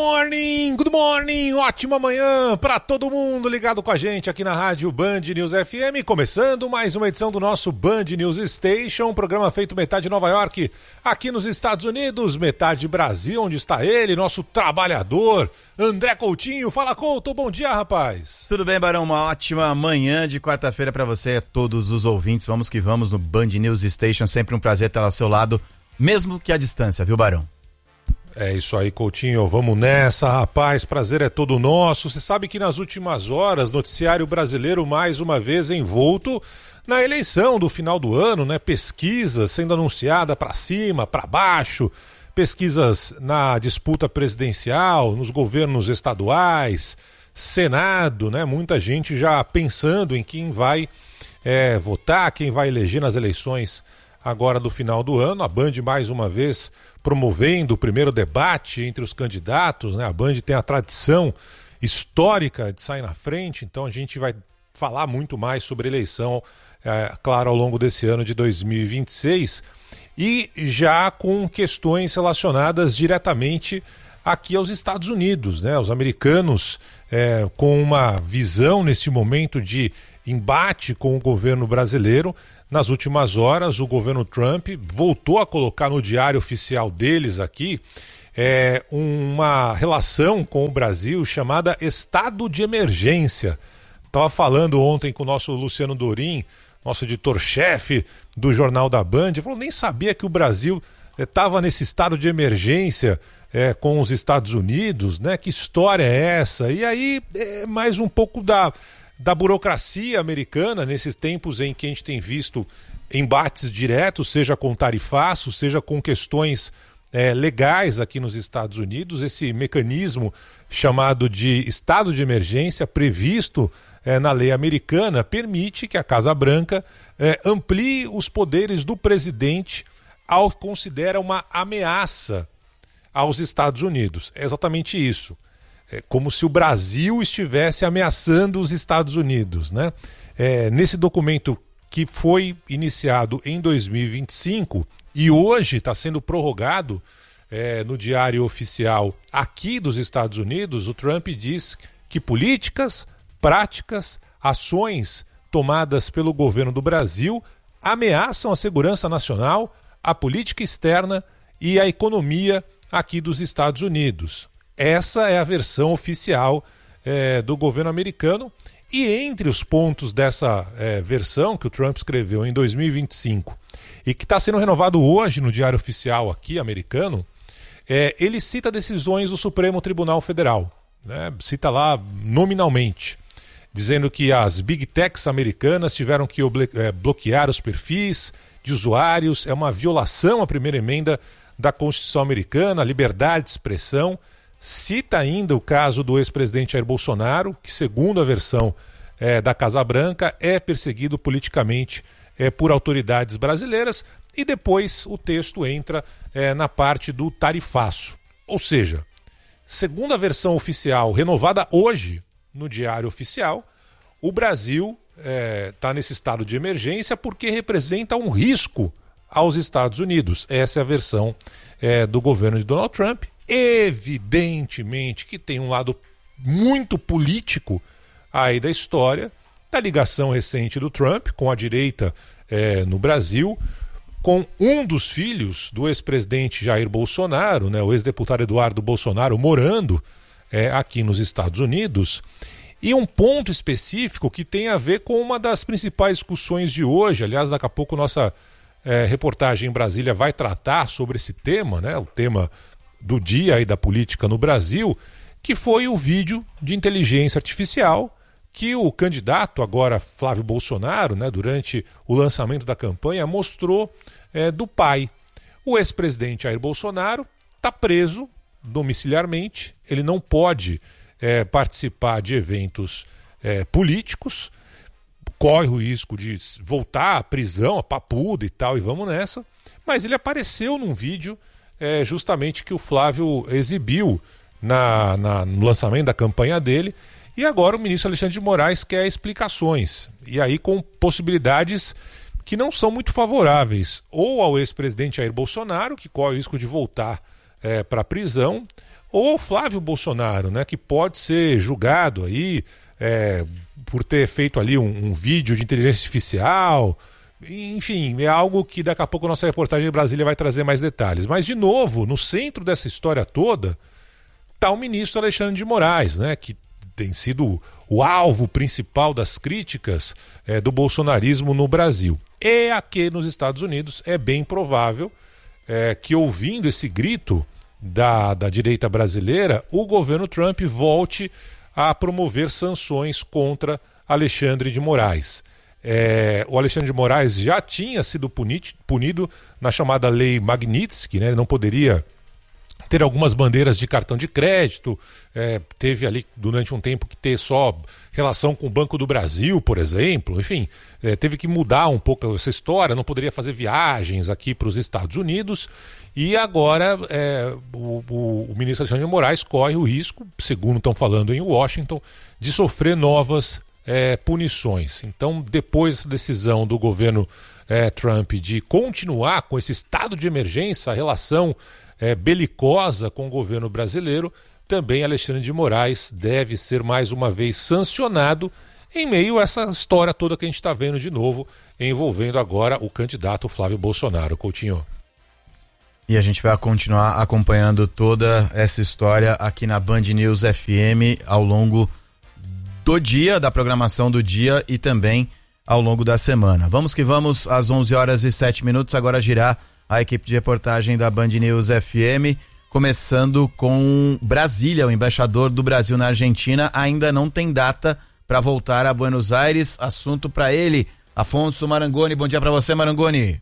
good morning, ótima manhã para todo mundo ligado com a gente aqui na rádio Band News FM, começando mais uma edição do nosso Band News Station, um programa feito metade Nova York, aqui nos Estados Unidos, metade Brasil, onde está ele, nosso trabalhador, André Coutinho. Fala, Couto, bom dia, rapaz. Tudo bem, Barão? Uma ótima manhã de quarta-feira para você e a todos os ouvintes. Vamos que vamos no Band News Station, sempre um prazer estar ao seu lado, mesmo que à distância, viu, Barão? É isso aí, Coutinho, vamos nessa, rapaz, prazer é todo nosso. Você sabe que nas últimas horas, noticiário brasileiro mais uma vez envolto na eleição do final do ano, né? Pesquisas sendo anunciada para cima, para baixo, pesquisas na disputa presidencial, nos governos estaduais, Senado, né? Muita gente já pensando em quem vai votar, quem vai eleger nas eleições agora do final do ano. A Band mais uma vez promovendo o primeiro debate entre os candidatos, né? A Band tem a tradição histórica de sair na frente, então a gente vai falar muito mais sobre eleição, claro, ao longo desse ano de 2026, e já com questões relacionadas diretamente aqui aos Estados Unidos, né? Os americanos com uma visão nesse momento de embate com o governo brasileiro. Nas últimas horas, o governo Trump voltou a colocar no diário oficial deles aqui uma relação com o Brasil chamada estado de emergência. Estava falando ontem com o nosso Luciano Dorim, nosso editor-chefe do Jornal da Band, falou, nem sabia que o Brasil estava nesse estado de emergência com os Estados Unidos, né? Que história é essa? E aí, mais um pouco da burocracia americana, nesses tempos em que a gente tem visto embates diretos, seja com tarifaço, seja com questões legais aqui nos Estados Unidos. Esse mecanismo chamado de estado de emergência, previsto na lei americana, permite que a Casa Branca amplie os poderes do presidente ao que considera uma ameaça aos Estados Unidos. É exatamente isso. É como se o Brasil estivesse ameaçando os Estados Unidos, né? Nesse documento que foi iniciado em 2025 e hoje está sendo prorrogado no diário oficial aqui dos Estados Unidos, o Trump diz que políticas, práticas, ações tomadas pelo governo do Brasil ameaçam a segurança nacional, a política externa e a economia aqui dos Estados Unidos. Essa é a versão oficial do governo americano, e entre os pontos dessa versão que o Trump escreveu em 2025 e que está sendo renovado hoje no Diário Oficial aqui americano, ele cita decisões do Supremo Tribunal Federal, né? Cita lá nominalmente, dizendo que as Big Techs americanas tiveram que bloquear os perfis de usuários, é uma violação à primeira emenda da Constituição americana, a liberdade de expressão. Cita ainda o caso do ex-presidente Jair Bolsonaro, que segundo a versão da Casa Branca é perseguido politicamente por autoridades brasileiras, e depois o texto entra na parte do tarifaço. Ou seja, segundo a versão oficial renovada hoje no Diário Oficial, o Brasil está nesse estado de emergência porque representa um risco aos Estados Unidos. Essa é a versão do governo de Donald Trump. Evidentemente que tem um lado muito político aí da história, da ligação recente do Trump com a direita no Brasil, com um dos filhos do ex-presidente Jair Bolsonaro, né, o ex-deputado Eduardo Bolsonaro, morando aqui nos Estados Unidos. E um ponto específico que tem a ver com uma das principais discussões de hoje. Aliás, daqui a pouco nossa reportagem em Brasília vai tratar sobre esse tema, né, o tema do dia aí da política no Brasil, que foi o vídeo de inteligência artificial que o candidato agora Flávio Bolsonaro, né, durante o lançamento da campanha, mostrou do pai. O ex-presidente Jair Bolsonaro está preso domiciliarmente, ele não pode participar de eventos políticos, corre o risco de voltar à prisão, à papuda e tal, e vamos nessa, mas ele apareceu num vídeo justamente que o Flávio exibiu no lançamento da campanha dele, e agora o ministro Alexandre de Moraes quer explicações, e aí com possibilidades que não são muito favoráveis, ou ao ex-presidente Jair Bolsonaro, que corre o risco de voltar para a prisão, ou Flávio Bolsonaro, né, que pode ser julgado aí por ter feito ali um vídeo de inteligência artificial. Enfim, é algo que daqui a pouco a nossa reportagem de Brasília vai trazer mais detalhes. Mas, de novo, no centro dessa história toda está o ministro Alexandre de Moraes, né, que tem sido o alvo principal das críticas do bolsonarismo no Brasil. E aqui nos Estados Unidos é bem provável que, ouvindo esse grito da direita brasileira, o governo Trump volte a promover sanções contra Alexandre de Moraes. O Alexandre de Moraes já tinha sido punido na chamada Lei Magnitsky, né? Ele não poderia ter algumas bandeiras de cartão de crédito, teve ali durante um tempo que ter só relação com o Banco do Brasil, por exemplo, enfim, teve que mudar um pouco essa história, não poderia fazer viagens aqui para os Estados Unidos, e agora o ministro Alexandre de Moraes corre o risco, segundo estão falando em Washington, de sofrer novas punições. Então, depois da decisão do governo Trump de continuar com esse estado de emergência, a relação belicosa com o governo brasileiro, também Alexandre de Moraes deve ser mais uma vez sancionado em meio a essa história toda que a gente está vendo de novo, envolvendo agora o candidato Flávio Bolsonaro. Coutinho. E a gente vai continuar acompanhando toda essa história aqui na Band News FM ao longo do dia, da programação do dia e também ao longo da semana. Vamos que vamos, às 11h07, agora girar a equipe de reportagem da Band News FM, começando com Brasília. O embaixador do Brasil na Argentina ainda não tem data para voltar a Buenos Aires. Assunto para ele, Afonso Marangoni. Bom dia para você, Marangoni.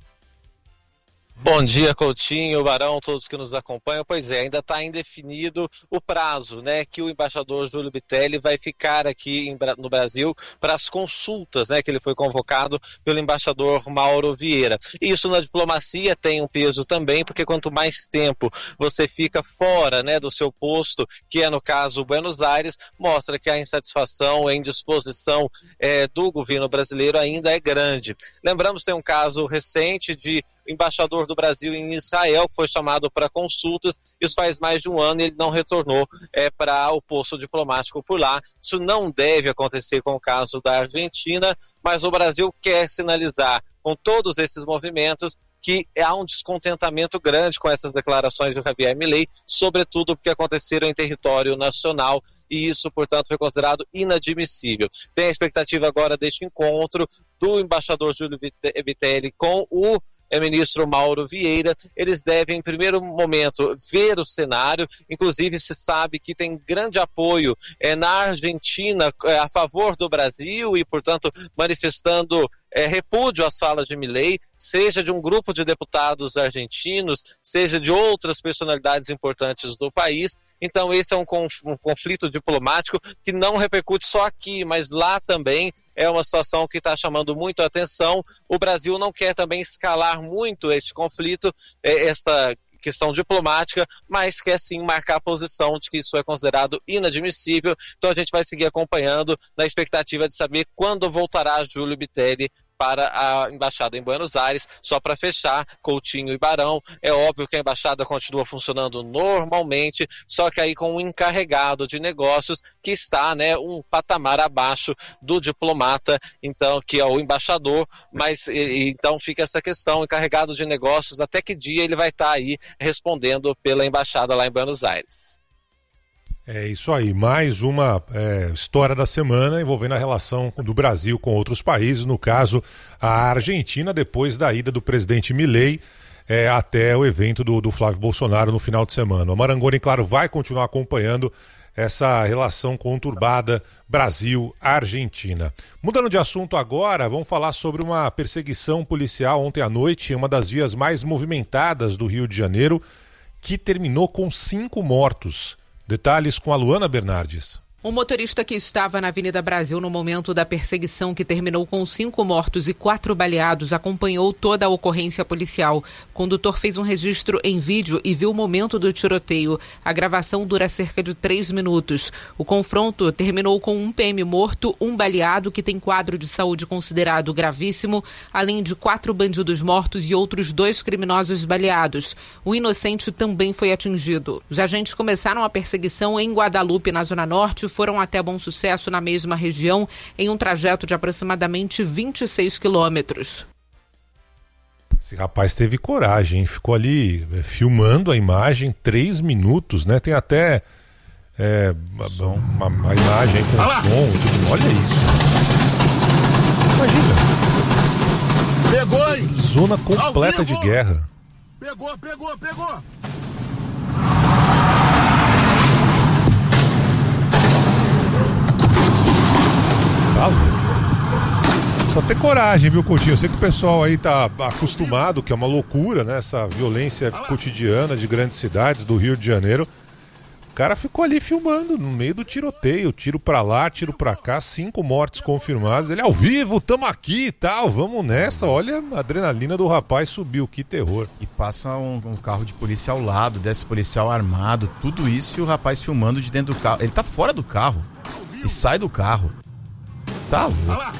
Bom dia, Coutinho, Barão, todos que nos acompanham. Pois é, ainda está indefinido o prazo, né, que o embaixador Júlio Bitelli vai ficar aqui no Brasil para as consultas, né, que ele foi convocado pelo embaixador Mauro Vieira. Isso na diplomacia tem um peso também, porque quanto mais tempo você fica fora, né, do seu posto, que é no caso Buenos Aires, mostra que a insatisfação, a indisposição do governo brasileiro ainda é grande. Lembramos que tem um caso recente de embaixador do Brasil em Israel, que foi chamado para consultas, isso faz mais de um ano e ele não retornou para o posto diplomático por lá. Isso não deve acontecer com o caso da Argentina, mas o Brasil quer sinalizar com todos esses movimentos que há um descontentamento grande com essas declarações de Javier Milei, sobretudo porque aconteceram em território nacional, e isso, portanto, foi considerado inadmissível. Tem a expectativa agora deste encontro do embaixador Júlio Bitelli com o ministro Mauro Vieira. Eles devem, em primeiro momento, ver o cenário. Inclusive, se sabe que tem grande apoio na Argentina a favor do Brasil e, portanto, manifestando repúdio às falas de Milei, seja de um grupo de deputados argentinos, seja de outras personalidades importantes do país. Então esse é um conflito diplomático que não repercute só aqui, mas lá também é uma situação que está chamando muito a atenção. O Brasil não quer também escalar muito esse conflito, esta questão diplomática, mas quer sim marcar a posição de que isso é considerado inadmissível. Então a gente vai seguir acompanhando na expectativa de saber quando voltará Júlio Bitelli para a embaixada em Buenos Aires. Só para fechar, Coutinho e Barão, é óbvio que a embaixada continua funcionando normalmente, só que aí com um encarregado de negócios que está, né, um patamar abaixo do diplomata, então, que é o embaixador, mas então fica essa questão, encarregado de negócios, até que dia ele vai estar aí respondendo pela embaixada lá em Buenos Aires. É isso aí, mais uma história da semana envolvendo a relação do Brasil com outros países, no caso a Argentina, depois da ida do presidente Milei até o evento do Flávio Bolsonaro no final de semana. O Marangoni, claro, vai continuar acompanhando essa relação conturbada Brasil-Argentina. Mudando de assunto agora, vamos falar sobre uma perseguição policial ontem à noite em uma das vias mais movimentadas do Rio de Janeiro, que terminou com 5 mortos. Detalhes com a Luana Bernardes. O motorista que estava na Avenida Brasil no momento da perseguição, que terminou com 5 mortos e 4 baleados, acompanhou toda a ocorrência policial. O condutor fez um registro em vídeo e viu o momento do tiroteio. A gravação dura cerca de 3 minutos. O confronto terminou com um PM morto, um baleado que tem quadro de saúde considerado gravíssimo, além de 4 bandidos mortos e outros 2 criminosos baleados. O inocente também foi atingido. Os agentes começaram a perseguição em Guadalupe, na Zona Norte, foram até Bom Sucesso na mesma região em um trajeto de aproximadamente 26 quilômetros. Esse rapaz teve coragem, ficou ali filmando a imagem 3 minutos, né? Tem até uma imagem com som, tudo. Olha isso. Imagina. Pegou, hein? Zona completa de guerra. Pegou. Precisa ter coragem, viu, Coutinho? Eu sei que o pessoal aí tá acostumado, que é uma loucura, né? Essa violência cotidiana de grandes cidades do Rio de Janeiro. O cara ficou ali filmando no meio do tiroteio, tiro pra lá, tiro pra cá, 5 mortes confirmadas. Ele ao vivo, tamo aqui e tal, vamos nessa. Olha, a adrenalina do rapaz subiu, que terror. E passa um carro de polícia ao lado, desce policial armado, tudo isso e o rapaz filmando de dentro do carro. Ele tá fora do carro e sai do carro. Tá louco.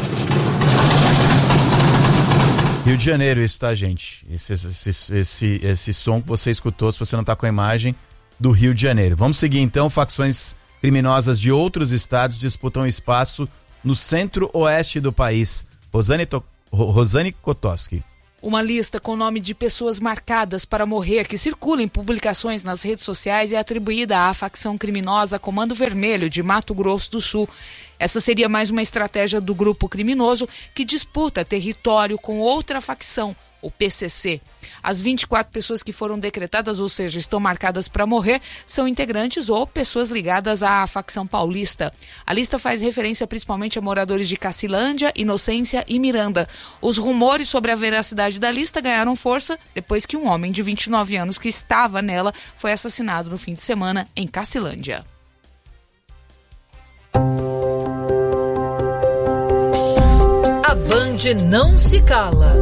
Rio de Janeiro isso, tá, gente? Esse som que você escutou, se você não tá com a imagem, do Rio de Janeiro. Vamos seguir então. Facções criminosas de outros estados disputam espaço no centro-oeste do país. Rosane Kotoski. Uma lista com o nome de pessoas marcadas para morrer que circula em publicações nas redes sociais é atribuída à facção criminosa Comando Vermelho de Mato Grosso do Sul. Essa seria mais uma estratégia do grupo criminoso que disputa território com outra facção, o PCC. As 24 pessoas que foram decretadas, ou seja, estão marcadas para morrer, são integrantes ou pessoas ligadas à facção paulista. A lista faz referência principalmente a moradores de Cacilândia, Inocência e Miranda. Os rumores sobre a veracidade da lista ganharam força depois que um homem de 29 anos que estava nela foi assassinado no fim de semana em Cacilândia. A Band não se cala.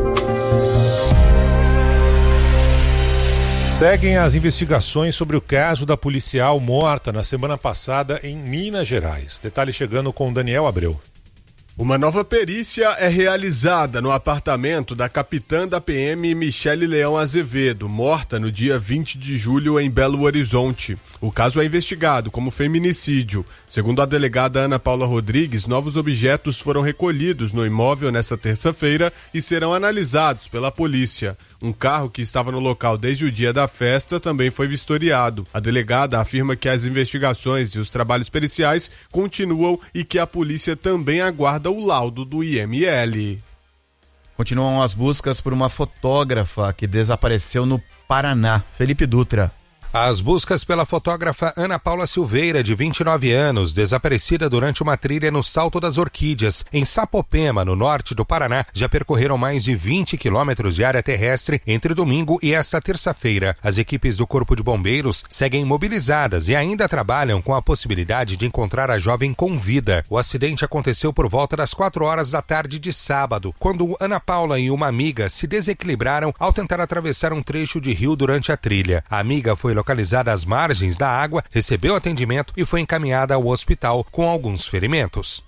Seguem as investigações sobre o caso da policial morta na semana passada em Minas Gerais. Detalhe chegando com Daniel Abreu. Uma nova perícia é realizada no apartamento da capitã da PM Michele Leão Azevedo, morta no dia 20 de julho em Belo Horizonte. O caso é investigado como feminicídio. Segundo a delegada Ana Paula Rodrigues, novos objetos foram recolhidos no imóvel nesta terça-feira e serão analisados pela polícia. Um carro que estava no local desde o dia da festa também foi vistoriado. A delegada afirma que as investigações e os trabalhos periciais continuam e que a polícia também aguarda o laudo do IML. Continuam as buscas por uma fotógrafa que desapareceu no Paraná. Felipe Dutra. As buscas pela fotógrafa Ana Paula Silveira, de 29 anos, desaparecida durante uma trilha no Salto das Orquídeas, em Sapopema, no norte do Paraná, já percorreram mais de 20 quilômetros de área terrestre entre domingo e esta terça-feira. As equipes do Corpo de Bombeiros seguem mobilizadas e ainda trabalham com a possibilidade de encontrar a jovem com vida. O acidente aconteceu por volta das 4 horas da tarde de sábado, quando Ana Paula e uma amiga se desequilibraram ao tentar atravessar um trecho de rio durante a trilha. A amiga foi localizada às margens da água, recebeu atendimento e foi encaminhada ao hospital com alguns ferimentos.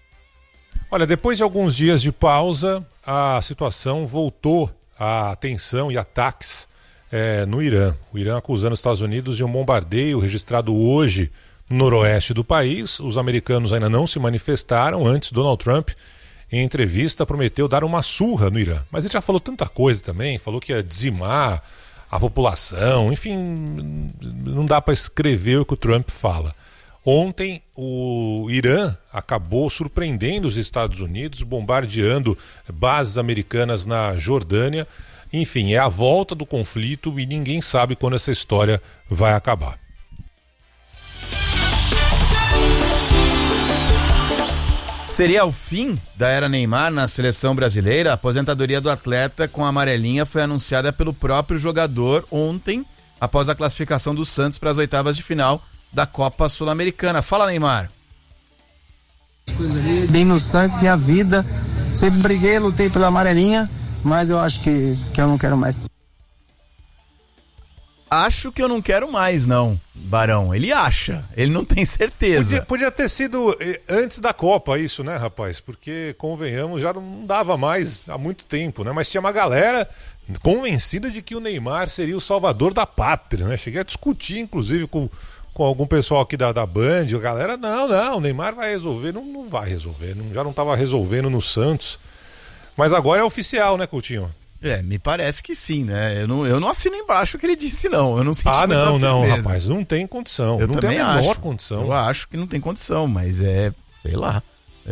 Olha, depois de alguns dias de pausa, a situação voltou à tensão e ataques no Irã. O Irã acusando os Estados Unidos de um bombardeio registrado hoje no noroeste do país. Os americanos ainda não se manifestaram. Antes, Donald Trump, em entrevista, prometeu dar uma surra no Irã. Mas ele já falou tanta coisa também, falou que ia dizimar a população, enfim, não dá para escrever o que o Trump fala. Ontem, o Irã acabou surpreendendo os Estados Unidos, bombardeando bases americanas na Jordânia. Enfim, é a volta do conflito e ninguém sabe quando essa história vai acabar. Seria o fim da era Neymar na seleção brasileira? A aposentadoria do atleta com a amarelinha foi anunciada pelo próprio jogador ontem, após a classificação do Santos para as oitavas de final da Copa Sul-Americana. Fala, Neymar. Dei meu sangue, minha vida, sempre briguei, lutei pela amarelinha, mas eu acho que eu não quero mais. Acho que eu não quero mais, não, Barão. Ele acha, ele não tem certeza. Podia ter sido antes da Copa isso, né, rapaz? Porque, convenhamos, já não dava mais há muito tempo, né? Mas tinha uma galera convencida de que o Neymar seria o salvador da pátria, né? Cheguei a discutir, inclusive, com algum pessoal aqui da Band. A galera, não, o Neymar vai resolver. Não vai resolver, já não estava resolvendo no Santos. Mas agora é oficial, né, Coutinho? Me parece que sim, né? Eu não assino embaixo o que ele disse, não. Eu não senti não, rapaz, não tem condição. Não tem a menor condição. Eu acho que não tem condição, mas sei lá.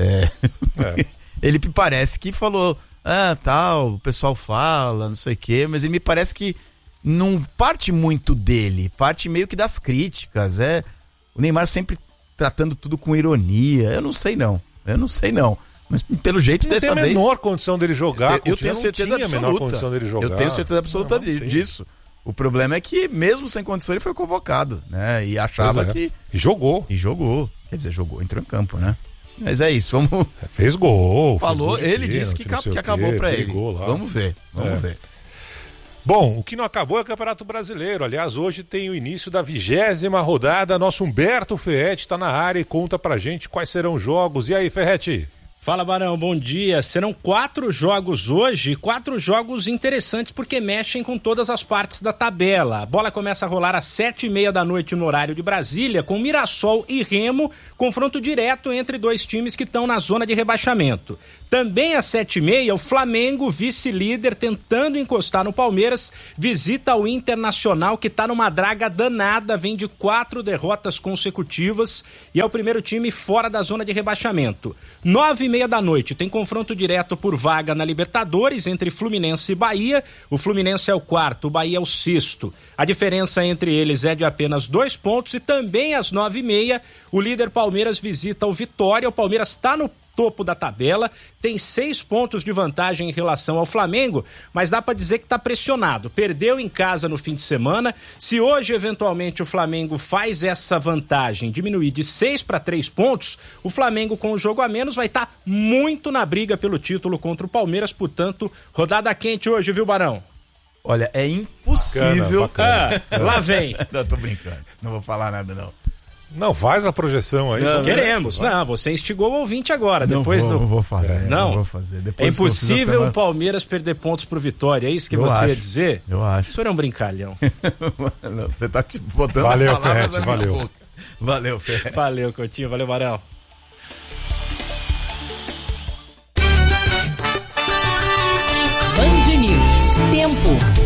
Ele me parece que falou, tal, o pessoal fala, não sei o quê, mas ele me parece que não parte muito dele, parte meio que das críticas. O Neymar sempre tratando tudo com ironia. Eu não sei não. Mas pelo jeito dessa vez... Não tem a menor condição dele jogar. Eu tenho certeza absoluta. Eu tenho certeza absoluta disso. O problema é que, mesmo sem condição, ele foi convocado, né? E achava que... E jogou. Quer dizer, entrou em campo, né? Mas é isso, vamos... Fez gol. Falou, ele disse que acabou pra ele. Lá. Vamos ver. Bom, o que não acabou é o Campeonato Brasileiro. Aliás, hoje tem o início da 20ª rodada. Nosso Humberto Ferretti está na área e conta pra gente quais serão os jogos. E aí, Ferretti? Fala, Barão, bom dia. Serão 4 jogos hoje, 4 jogos interessantes porque mexem com todas as partes da tabela. A bola começa a rolar às 7h30 da noite no horário de Brasília, com Mirassol e Remo, confronto direto entre 2 times que estão na zona de rebaixamento. Também às 7h30, o Flamengo, vice-líder, tentando encostar no Palmeiras, visita o Internacional, que está numa draga danada, vem de 4 derrotas consecutivas e é o primeiro time fora da zona de rebaixamento. 9h30 da noite, tem confronto direto por vaga na Libertadores entre Fluminense e Bahia. O Fluminense é o 4º, o Bahia é o 6º. A diferença entre eles é de apenas 2 pontos e também às 9h30 o líder Palmeiras visita o Vitória. O Palmeiras está no topo da tabela, tem 6 pontos de vantagem em relação ao Flamengo, mas dá para dizer que está pressionado. Perdeu em casa no fim de semana. Se hoje, eventualmente, o Flamengo faz essa vantagem diminuir de 6 para 3 pontos, o Flamengo, com o jogo a menos, vai estar muito na briga pelo título contra o Palmeiras. Portanto, rodada quente hoje, viu, Barão? Olha, é impossível... Bacana. Lá vem. Não, tô brincando. Não vou falar nada, não. Não, faz a projeção aí. Não, queremos. Não, você instigou o ouvinte agora. Não vou fazer. Não vou fazer. É impossível o Palmeiras perder pontos pro Vitória. É isso que você ia dizer? Eu acho. O senhor é um brincalhão. Não, você tá botando valeu, Ferretti, valeu. Valeu, Ferretti. Valeu, Coutinho. Valeu, Barão. Band News. Tempo.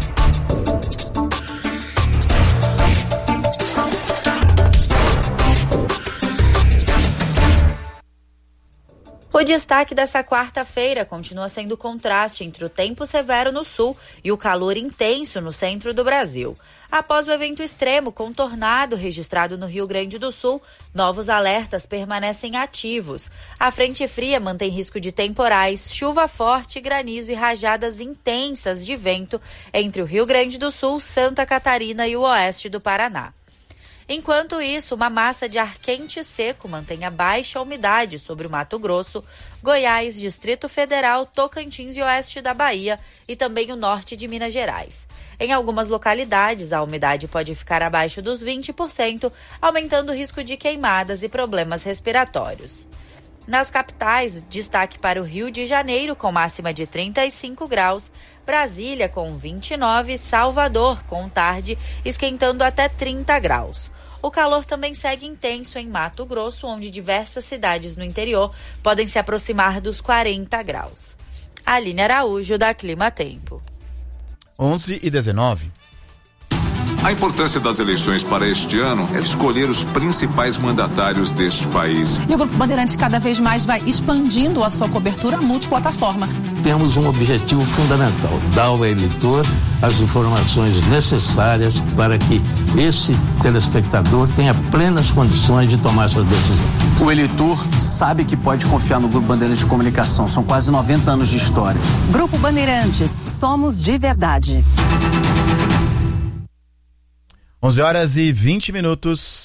O destaque dessa quarta-feira continua sendo o contraste entre o tempo severo no sul e o calor intenso no centro do Brasil. Após o evento extremo com tornado registrado no Rio Grande do Sul, novos alertas permanecem ativos. A frente fria mantém risco de temporais, chuva forte, granizo e rajadas intensas de vento entre o Rio Grande do Sul, Santa Catarina e o oeste do Paraná. Enquanto isso, uma massa de ar quente e seco mantém a baixa umidade sobre o Mato Grosso, Goiás, Distrito Federal, Tocantins e oeste da Bahia e também o norte de Minas Gerais. Em algumas localidades, a umidade pode ficar abaixo dos 20%, aumentando o risco de queimadas e problemas respiratórios. Nas capitais, destaque para o Rio de Janeiro, com máxima de 35 graus, Brasília com 29, Salvador com tarde esquentando até 30 graus. O calor também segue intenso em Mato Grosso, onde diversas cidades no interior podem se aproximar dos 40 graus. Aline Araújo, da Clima Tempo. 11h19. A importância das eleições para este ano é escolher os principais mandatários deste país. E o Grupo Bandeirantes cada vez mais vai expandindo a sua cobertura multiplataforma. Temos um objetivo fundamental: dar ao eleitor as informações necessárias para que esse telespectador tenha plenas condições de tomar sua decisão. O eleitor sabe que pode confiar no Grupo Bandeirantes de Comunicação. São quase 90 anos de história. Grupo Bandeirantes, somos de verdade. 11h20.